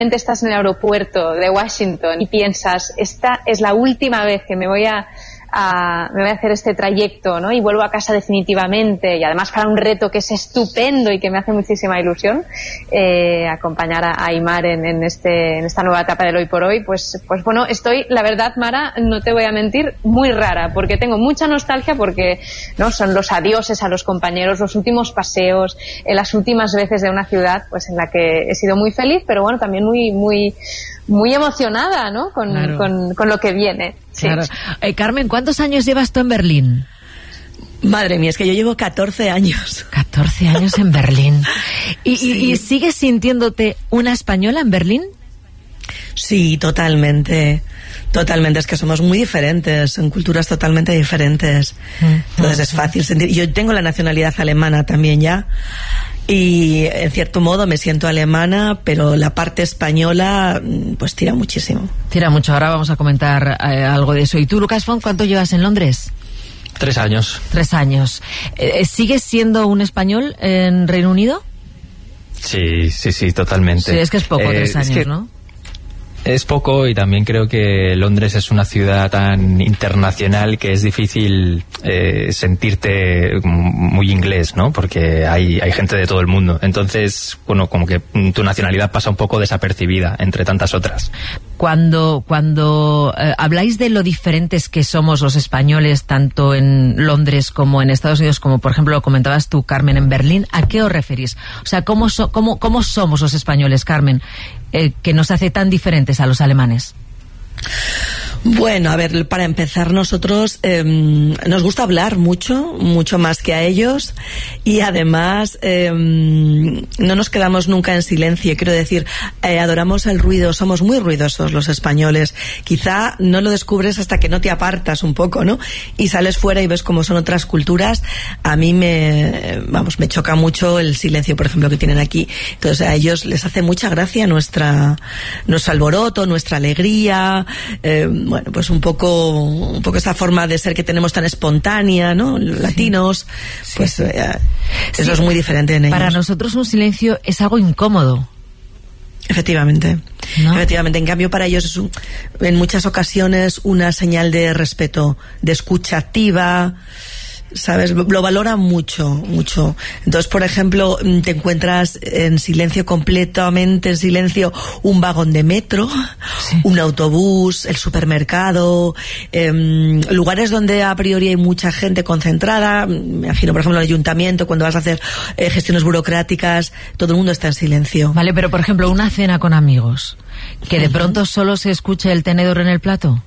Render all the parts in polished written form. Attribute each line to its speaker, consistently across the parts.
Speaker 1: estás en el aeropuerto de Washington y piensas, esta es la última vez que me voy a hacer este trayecto, ¿no? Y vuelvo a casa definitivamente, y además para un reto que es estupendo y que me hace muchísima ilusión, acompañar a Aimar en esta nueva etapa del Hoy por Hoy, pues bueno, estoy, la verdad, Mara, no te voy a mentir, muy rara, porque tengo mucha nostalgia, porque no son los adioses a los compañeros, los últimos paseos, las últimas veces de una ciudad pues en la que he sido muy feliz, pero bueno, también muy emocionada, ¿no? Con lo que viene. Sí.
Speaker 2: Claro. Carmen, ¿cuántos años llevas tú en Berlín?
Speaker 3: Madre mía, es que yo llevo 14 años.
Speaker 2: 14 años en Berlín. ¿Y sigues sintiéndote una española en Berlín?
Speaker 3: Sí, totalmente. Totalmente, es que somos muy diferentes, en culturas totalmente diferentes. Entonces es fácil sentir. Yo tengo la nacionalidad alemana también ya. Y en cierto modo me siento alemana, pero la parte española pues tira muchísimo.
Speaker 2: Tira mucho. Ahora vamos a comentar algo de eso. ¿Y tú, Lucas Font, cuánto llevas en Londres?
Speaker 4: 3 años.
Speaker 2: 3 años. ¿Sigues siendo un español en Reino Unido?
Speaker 4: Sí, totalmente.
Speaker 2: Sí, es que es poco, 3 años, ¿no?
Speaker 4: Es poco, y también creo que Londres es una ciudad tan internacional que es difícil sentirte muy inglés, ¿no? Porque hay gente de todo el mundo. Entonces, bueno, como que tu nacionalidad pasa un poco desapercibida entre tantas otras.
Speaker 2: Cuando habláis de lo diferentes que somos los españoles, tanto en Londres como en Estados Unidos, como por ejemplo lo comentabas tú, Carmen, en Berlín, ¿a qué os referís? O sea, ¿cómo somos los españoles, Carmen, que nos hace tan diferentes a los alemanes?
Speaker 3: Bueno, a ver, para empezar, nosotros nos gusta hablar mucho más que a ellos, y además no nos quedamos nunca en silencio. Quiero decir, adoramos el ruido, somos muy ruidosos los españoles. Quizá no lo descubres hasta que no te apartas un poco, ¿no? Y sales fuera y ves cómo son otras culturas. A mí me choca mucho el silencio, por ejemplo, que tienen aquí. Entonces a ellos les hace mucha gracia nuestro alboroto, nuestra alegría. Bueno, pues un poco esa forma de ser que tenemos tan espontánea, ¿no? Latinos, sí. Pues eso es muy diferente en ellos.
Speaker 2: Para nosotros un silencio es algo incómodo.
Speaker 3: Efectivamente,
Speaker 2: ¿no?
Speaker 3: Efectivamente. En cambio, para ellos es en muchas ocasiones una señal de respeto, de escucha activa, ¿sabes? Lo valoran mucho. Entonces, por ejemplo, te encuentras en silencio, completamente en silencio, un vagón de metro, sí, un autobús, el supermercado, lugares donde a priori hay mucha gente concentrada. Me imagino, por ejemplo, el ayuntamiento, cuando vas a hacer gestiones burocráticas, todo el mundo está en silencio.
Speaker 2: Vale, pero por ejemplo, una cena con amigos, que de pronto solo se escuche el tenedor en el plato.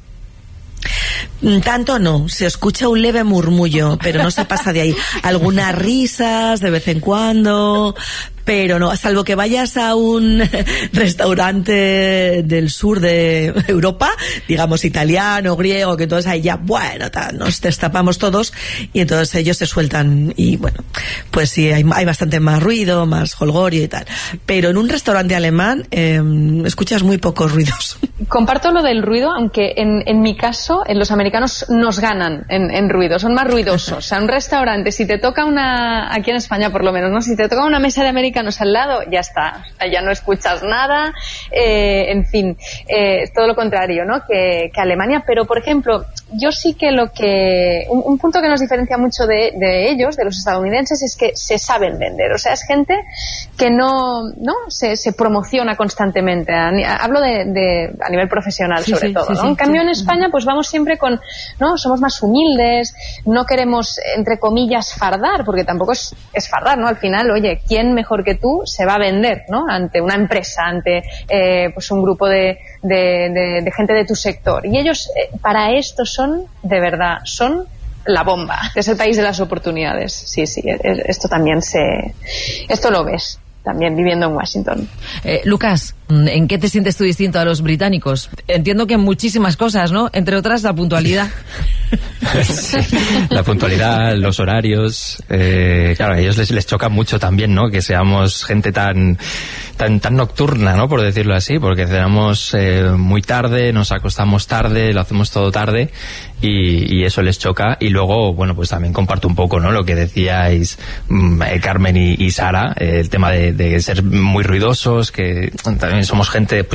Speaker 3: Tanto no, se escucha un leve murmullo, pero no se pasa de ahí. Algunas risas de vez en cuando, pero no, salvo que vayas a un restaurante del sur de Europa, digamos italiano, griego, que entonces ahí ya, bueno, nos destapamos todos y entonces ellos se sueltan y bueno, pues sí, hay bastante más ruido, más jolgorio y tal. Pero en un restaurante alemán escuchas muy pocos ruidos.
Speaker 1: Comparto lo del ruido, aunque en mi caso, los americanos nos ganan en ruido, son más ruidosos. O sea, un restaurante, si te toca aquí en España por lo menos, ¿no? Si te toca una mesa de americanos al lado, ya está, ya no escuchas nada, en fin, todo lo contrario, ¿no? que Alemania. Pero, por ejemplo, yo sí que un punto que nos diferencia mucho de ellos, de los estadounidenses, es que se saben vender. O sea, es gente que no se promociona constantemente. Hablo a nivel profesional, sí, sobre todo, ¿no? Sí, en cambio, en España, pues vamos siempre ¿no? Somos más humildes, no queremos, entre comillas, fardar, porque tampoco es fardar, ¿no? Al final, oye, ¿quién mejor que tú se va a vender, ¿no? Ante una empresa, ante pues un grupo de gente de tu sector. Y ellos, para esto de verdad, son la bomba. Es el país de las oportunidades. Sí, esto también esto lo ves también viviendo en Washington.
Speaker 2: Lucas, ¿en qué te sientes tú distinto a los británicos? Entiendo que en muchísimas cosas, ¿no? Entre otras, la puntualidad.
Speaker 4: Sí, la puntualidad, los horarios. Claro, a ellos les choca mucho también, ¿no? Que seamos gente tan nocturna, ¿no? Por decirlo así, porque cenamos muy tarde, nos acostamos tarde, lo hacemos todo tarde, y eso les choca. Y luego, bueno, pues también comparto un poco, ¿no? Lo que decíais Carmen y Sara, el tema de ser muy ruidosos, que también somos gente